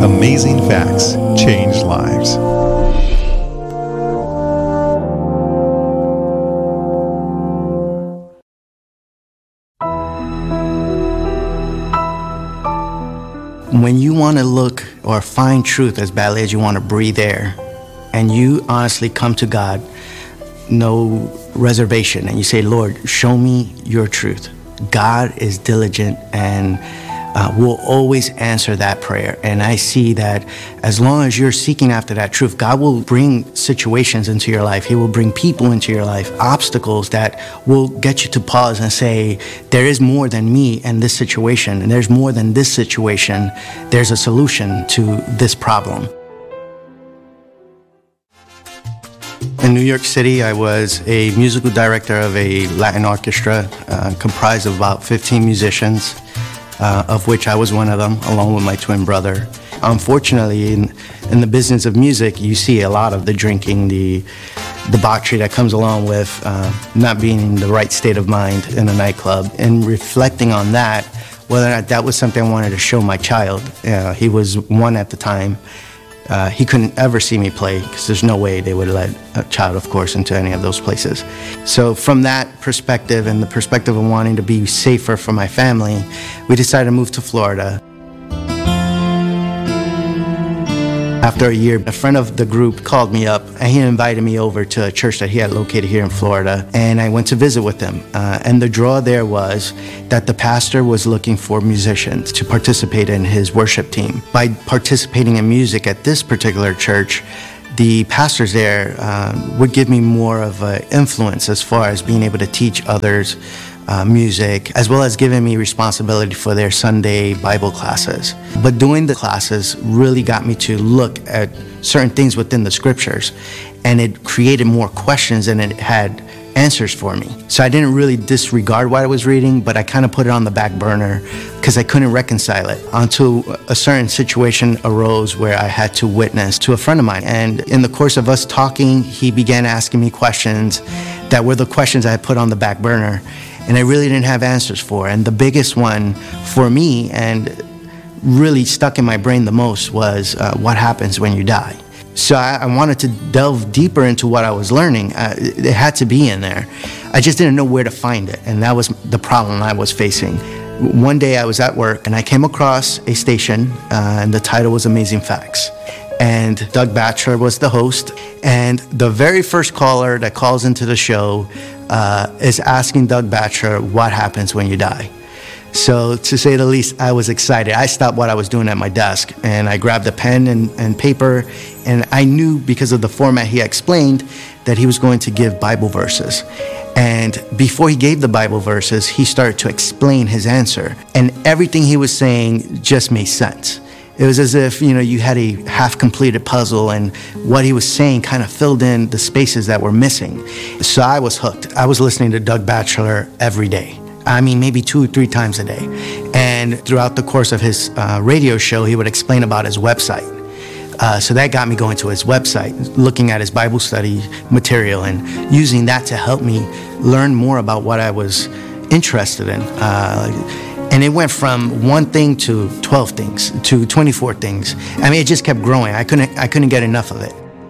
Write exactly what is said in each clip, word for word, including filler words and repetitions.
Amazing Facts Change Lives. When you want to look or find truth as badly as you want to breathe air, and you honestly come to God, no reservation, and you say, Lord, show me your truth. God is diligent and uh, will always answer that prayer. And I see that as long as you're seeking after that truth, God will bring situations into your life. He will bring people into your life, obstacles that will get you to pause and say, there is more than me and this situation, and there's more than this situation. There's a solution to this problem. In New York City, I was a musical director of a Latin orchestra uh, comprised of about fifteen musicians, uh, of which I was one of them, along with my twin brother. Unfortunately, in, in the business of music, you see a lot of the drinking, the debauchery that comes along with uh, not being in the right state of mind in a nightclub. And reflecting on that, whether or not that was something I wanted to show my child. Uh, he was one at the time. Uh, he couldn't ever see me play because there's no way they would let a child, of course, into any of those places. So from that perspective and the perspective of wanting to be safer for my family, we decided to move to Florida. After a year, a friend of the group called me up and he invited me over to a church that he had located here in Florida, and I went to visit with him. Uh, and the draw there was that the pastor was looking for musicians to participate in his worship team. By participating in music at this particular church, the pastors there uh, would give me more of an influence as far as being able to teach others Uh, music, as well as giving me responsibility for their Sunday Bible classes. But doing the classes really got me to look at certain things within the scriptures, and it created more questions than it had answers for me. So I didn't really disregard what I was reading, but I kind of put it on the back burner because I couldn't reconcile it until a certain situation arose where I had to witness to a friend of mine. And in the course of us talking, he began asking me questions that were the questions I had put on the back burner, and I really didn't have answers for. And the biggest one for me, and really stuck in my brain the most, was uh, what happens when you die. So I, I wanted to delve deeper into what I was learning. Uh, it had to be in there. I just didn't know where to find it, and that was the problem I was facing. One day I was at work, and I came across a station, uh, and the title was Amazing Facts. And Doug Batchelor was the host, and the very first caller that calls into the show uh, is asking Doug Batchelor what happens when you die. So to say the least, I was excited. I stopped what I was doing at my desk, and I grabbed a pen and, and paper, and I knew because of the format he explained that he was going to give Bible verses. And before he gave the Bible verses, he started to explain his answer, and everything he was saying just made sense. It was as if, you know, you had a half-completed puzzle, and what he was saying kind of filled in the spaces that were missing. So I was hooked. I was listening to Doug Batchelor every day. I mean, maybe two or three times a day. And throughout the course of his uh, radio show, he would explain about his website. Uh, so that got me going to his website, looking at his Bible study material and using that to help me learn more about what I was interested in. Uh, And it went from one thing to twelve things, to twenty-four things. I mean, it just kept growing. I couldn't, I couldn't get enough of it.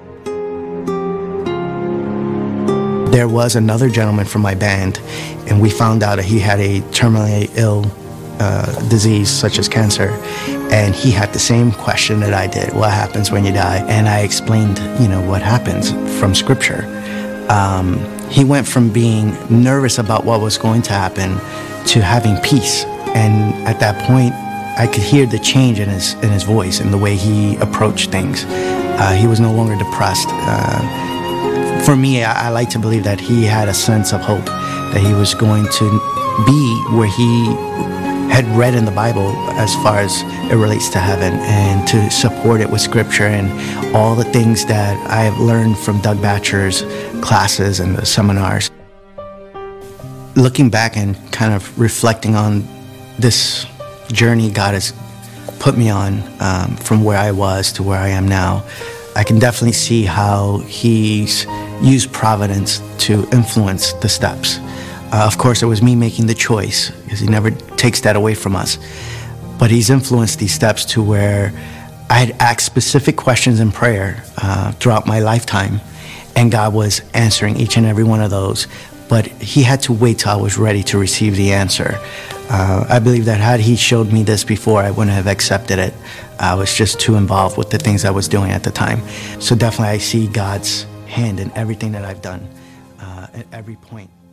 There was another gentleman from my band, and we found out that he had a terminally ill uh, disease, such as cancer. And he had the same question that I did: what happens when you die? And I explained, you know, what happens from Scripture. Um, he went from being nervous about what was going to happen to having peace. And at that point, I could hear the change in his in his voice and the way he approached things. Uh, he was no longer depressed. Uh, for me, I, I like to believe that he had a sense of hope, that he was going to be where he had read in the Bible as far as it relates to heaven, and to support it with Scripture and all the things that I have learned from Doug Batchelor's classes and the seminars. Looking back and kind of reflecting on this journey God has put me on, um, from where I was to where I am now, I can definitely see how he's used providence to influence the steps. Uh, of course, it was me making the choice, because he never takes that away from us. But he's influenced these steps to where I had asked specific questions in prayer uh, throughout my lifetime, and God was answering each and every one of those. But he had to wait till I was ready to receive the answer. Uh, I believe that had he showed me this before, I wouldn't have accepted it. I was just too involved with the things I was doing at the time. So definitely I see God's hand in everything that I've done uh, at every point.